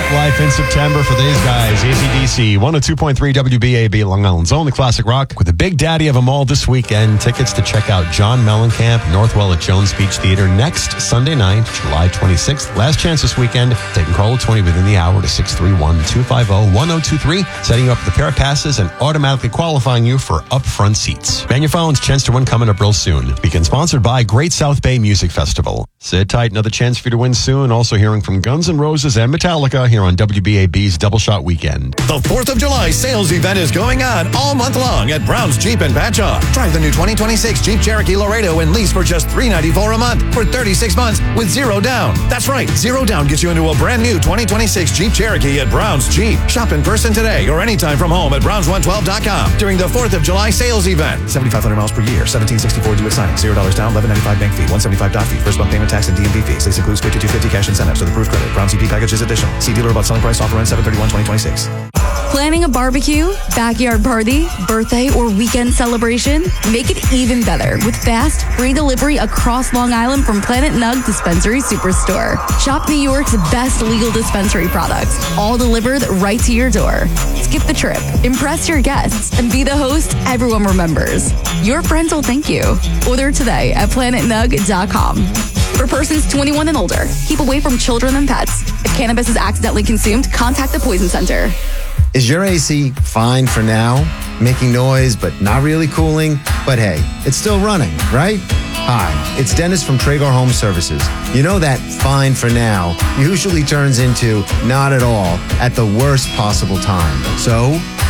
Life in September for these guys. AC/DC, 102.3 WBAB, Long Island's only classic rock, with the big daddy of them all this weekend. Tickets to check out John Mellencamp, Northwell at Jones Beach Theater next Sunday night, July 26th. Last chance this weekend. Take and call at 20 within the hour to 631-250-1023. Setting you up with a pair of passes and automatically qualifying you for upfront seats. Man your phones. Chance to win coming up real soon. Weekend sponsored by Great South Bay Music Festival. Sit tight. Another chance for you to win soon. Also hearing from Guns N' Roses and Metallica here on WBAB's Double Shot Weekend. The 4th of July sales event is going on all month long at Brown's Jeep in Patchogue. Drive the new 2026 Jeep Cherokee Laredo and lease for just $394 a month for 36 months with zero down. That's right, zero down gets you into a brand new 2026 Jeep Cherokee at Brown's Jeep. Shop in person today or anytime from home at Browns112.com during the 4th of July sales event. 7,500 miles per year, 1764 due at signing, $0 down, $11.95 bank fee, $175 doc fee, first month payment tax and DMV fees. Lease includes $5,250 cash incentives with approved credit. Brown CP package is additional. See dealer about selling price. Offer ends 7/31/2026. Planning a barbecue, backyard party, birthday, or weekend celebration? Make it even better with fast, free delivery across Long Island from Planet Nug Dispensary Superstore. Shop New York's best legal dispensary products, all delivered right to your door. Skip the trip, impress your guests, and be the host everyone remembers. Your friends will thank you. Order today at planetnug.com. For persons 21 and older, keep away from children and pets. If cannabis is accidentally consumed, contact the Poison Center. Is your AC fine for now? Making noise, but not really cooling? But hey, it's still running, right? Hi, it's Dennis from Traeger Home Services. You know that fine for now usually turns into not at all at the worst possible time. So